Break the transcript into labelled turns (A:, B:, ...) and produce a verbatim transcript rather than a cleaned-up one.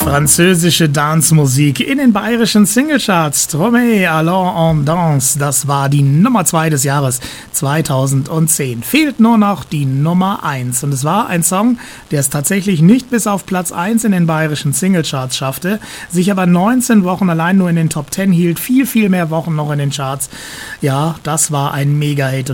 A: Französische Dancemusik in den bayerischen Singlecharts. Trommé, Allons en Danse, das war die Nummer zwei des Jahres zweitausendzehn. Fehlt nur noch die Nummer eins. Und es war ein Song, der es tatsächlich nicht bis auf Platz eins in den bayerischen Singlecharts schaffte, sich aber neunzehn Wochen allein nur in den Top zehn hielt, viel, viel mehr Wochen noch in den Charts. Ja, das war ein Mega-Hit.